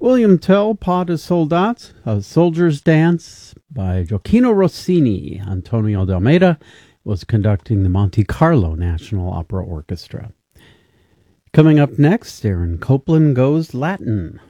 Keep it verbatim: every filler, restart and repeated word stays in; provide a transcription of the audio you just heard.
William Tell, Pas de Soldat, A Soldier's Dance by Gioacchino Rossini. Antonio de Almeida was conducting the Monte Carlo National Opera Orchestra. Coming up next, Aaron Copland Goes Latin.